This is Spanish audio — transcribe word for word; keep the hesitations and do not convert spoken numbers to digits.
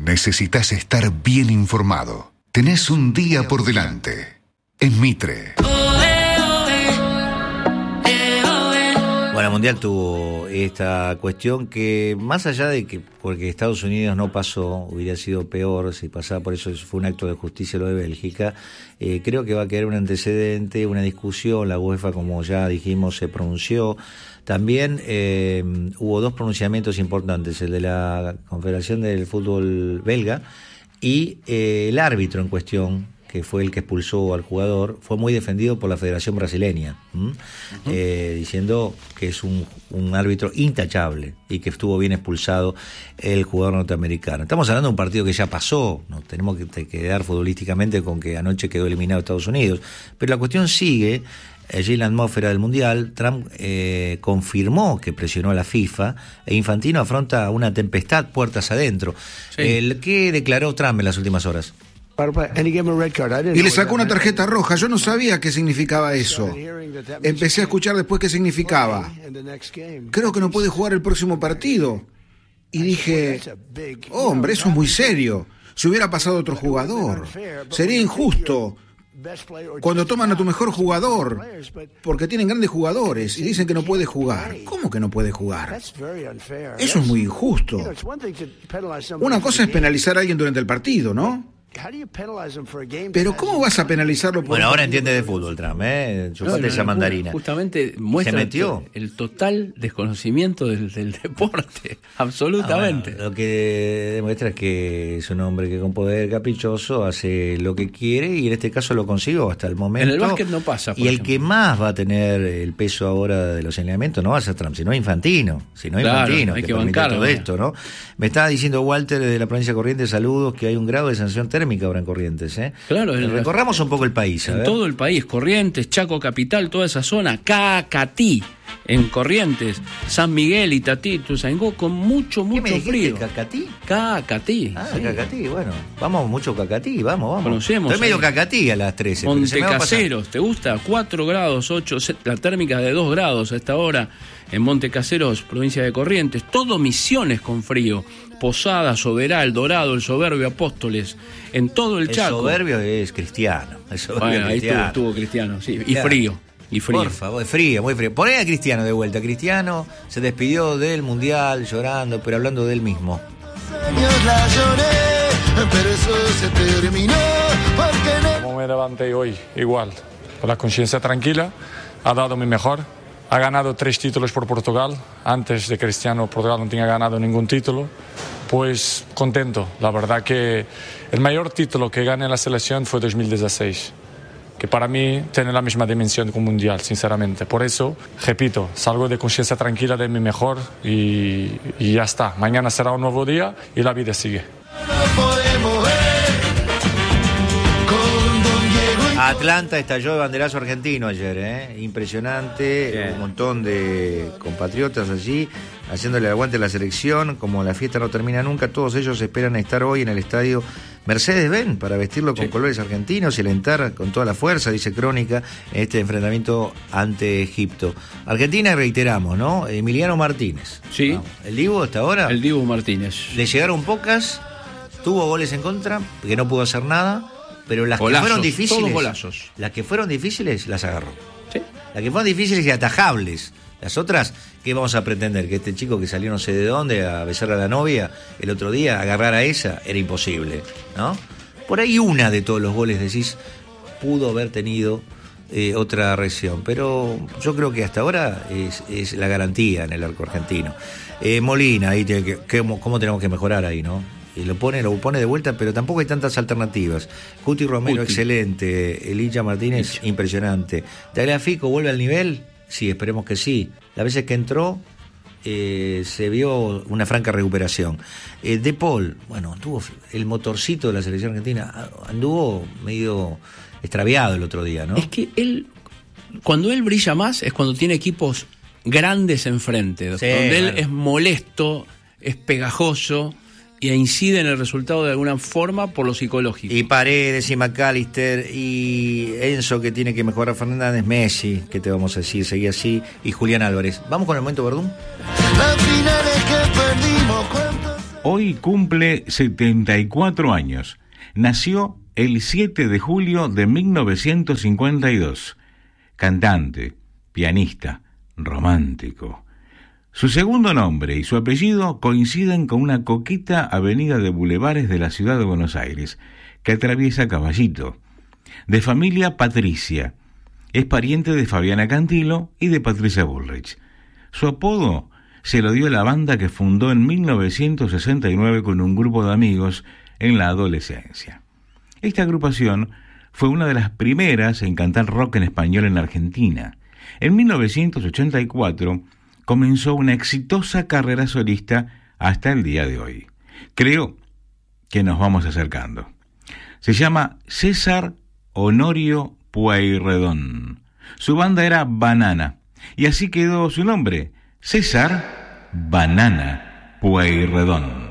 necesitas estar bien informado. Tenés un día por delante. En Mitre. Bueno, el Mundial tuvo esta cuestión que, más allá de que porque Estados Unidos no pasó, hubiera sido peor si pasaba, por eso fue un acto de justicia lo de Bélgica, eh, creo que va a quedar un antecedente, una discusión. La UEFA, como ya dijimos, se pronunció. También eh, hubo dos pronunciamientos importantes, el de la Confederación del Fútbol Belga y eh, el árbitro en cuestión, que fue el que expulsó al jugador, fue muy defendido por la Federación Brasileña, uh-huh. eh, diciendo que es un, un árbitro intachable y que estuvo bien expulsado el jugador norteamericano. Estamos hablando de un partido que ya pasó, no tenemos que quedar futbolísticamente con que anoche quedó eliminado Estados Unidos, pero la cuestión sigue. Allí en la atmósfera del Mundial, Trump eh, confirmó que presionó a la FIFA e Infantino afronta una tempestad puertas adentro. Sí. El, ¿Qué declaró Trump en las últimas horas? Y le sacó una tarjeta roja. Yo no sabía qué significaba eso. Empecé a escuchar después qué significaba. Creo que no puede jugar el próximo partido. Y dije, oh, hombre, eso es muy serio. Si hubiera pasado otro jugador, sería injusto. Cuando toman a tu mejor jugador, porque tienen grandes jugadores y dicen que no puede jugar. ¿Cómo que no puede jugar? Eso es muy injusto. Una cosa es penalizar a alguien durante el partido, ¿no? Pero ¿cómo vas a penalizarlo por... Bueno, ahora entiende de fútbol, Trump, ¿eh? Chupate no, esa mandarina. Justamente muestra ¿Se metió? El, el total desconocimiento del, del deporte, absolutamente. Ah, bueno, lo que demuestra es que es un hombre que con poder caprichoso hace lo que quiere y en este caso lo consiguió hasta el momento. En el básquet no pasa, por Y el ejemplo. que más va a tener el peso ahora de los señalamientos no va a ser Trump, sino Infantino. Sino claro, Infantino, hay que, que bancar todo esto, ¿no? Me estaba diciendo Walter de la provincia de Corrientes, saludos, que hay un grado de sanción térmica ahora en Corrientes, ¿eh? Claro, el, recorramos un poco el país. En ver. todo el país, Corrientes, Chaco Capital, toda esa zona, Cacatí, en Corrientes, San Miguel, Itatí, Ituzaingó, con mucho, mucho ¿Qué me frío. ¿Cacatí? Cacatí. Ah, sí. Cacatí, bueno. Vamos mucho Cacatí, vamos, vamos. Conocemos. Estoy medio ahí. Cacatí a las trece. Montecaseros, ¿te gusta? cuatro grados, ocho, la térmica de dos grados a esta hora en Montecaseros, provincia de Corrientes. Todo Misiones con frío. Posada, Soberal, Dorado, El Soberbio, Apóstoles, en todo el Chaco. El Soberbio es cristiano. El soberbio bueno, ahí cristiano. estuvo, estuvo cristiano, sí. Y claro. frío. Y frío. Por favor, frío, muy frío. Poné a Cristiano de vuelta. Cristiano se despidió del Mundial llorando, pero hablando de él mismo. Como me levanté hoy, igual, con la conciencia tranquila, ha dado mi mejor. Ha ganado tres títulos por Portugal. Antes de Cristiano, Portugal no tenía ganado ningún título. Pues contento. La verdad que el mayor título que gané en la selección fue dos mil dieciséis. Que para mí tiene la misma dimensión que un mundial, sinceramente. Por eso, repito, salgo de conciencia tranquila de mi mejor y, y ya está. Mañana será un nuevo día y la vida sigue. Atlanta estalló de banderazo argentino ayer, ¿eh? Impresionante, yeah. Un montón de compatriotas allí haciéndole aguante a la selección. Como la fiesta no termina nunca, todos ellos esperan estar hoy en el estadio Mercedes-Benz para vestirlo con sí. colores argentinos y alentar con toda la fuerza, dice Crónica, en este enfrentamiento ante Egipto. Argentina, reiteramos, ¿no? Emiliano Martínez. Sí. Vamos. ¿El Dibu hasta ahora? El Dibu Martínez. Le llegaron pocas, tuvo goles en contra, que no pudo hacer nada. Pero las golazos, que fueron difíciles, todos golazos. Las que fueron difíciles las agarró. Sí. Las que fueron difíciles y atajables. Las otras, ¿qué vamos a pretender? Que este chico que salió no sé de dónde a besar a la novia el otro día, agarrar a esa, era imposible, ¿no? Por ahí una de todos los goles decís, pudo haber tenido eh, otra reacción. Pero yo creo que hasta ahora es, es la garantía en el arco argentino. Eh, Molina, ahí tiene que, que, ¿cómo tenemos que mejorar ahí, no? Y lo pone, lo pone de vuelta, pero tampoco hay tantas alternativas. Cuti Romero, Cuti. Excelente. Elicha Martínez, Elicha. Impresionante. ¿Tagliafico vuelve al nivel? Sí, esperemos que sí. Las veces que entró, eh, se vio una franca recuperación. Eh, De Paul, bueno, anduvo el motorcito de la selección argentina, anduvo medio extraviado el otro día, ¿no? Es que él, cuando él brilla más, es cuando tiene equipos grandes enfrente, sí, donde él bueno. es molesto, es pegajoso, y incide en el resultado de alguna forma por lo psicológico. Y Paredes y McAllister y Enzo, que tiene que mejorar. Fernández, Messi, ¿qué te vamos a decir? Seguí así. Y Julián Álvarez. ¿Vamos con el momento Verdún? hoy cumple setenta y cuatro años. Nació el siete de julio de mil novecientos cincuenta y dos. Cantante, pianista, romántico. Su segundo nombre y su apellido coinciden con una coqueta avenida de bulevares de la ciudad de Buenos Aires, que atraviesa Caballito. De familia patricia, es pariente de Fabiana Cantilo y de Patricia Bullrich. Su apodo se lo dio la banda que fundó en mil novecientos sesenta y nueve con un grupo de amigos en la adolescencia. Esta agrupación fue una de las primeras en cantar rock en español en Argentina. En mil novecientos ochenta y cuatro comenzó una exitosa carrera solista hasta el día de hoy. Creo que nos vamos acercando. Se llama César Honorio Pueyrredón. Su banda era Banana, y así quedó su nombre, César Banana Pueyrredón.